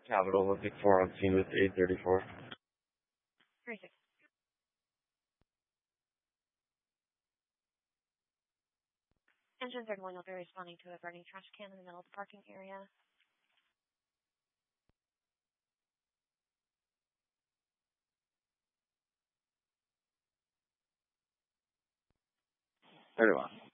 Capital Olympic 4 on scene with 834. 36. Engine 31 will be responding to a burning trash can in the middle of the parking area. 31.